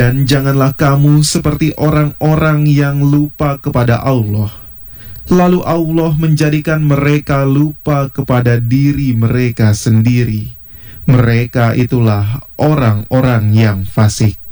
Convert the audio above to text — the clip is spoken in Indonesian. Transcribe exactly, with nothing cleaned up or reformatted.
Dan janganlah kamu seperti orang-orang yang lupa kepada Allah, lalu Allah menjadikan mereka lupa kepada diri mereka sendiri. Mereka itulah orang-orang yang fasik.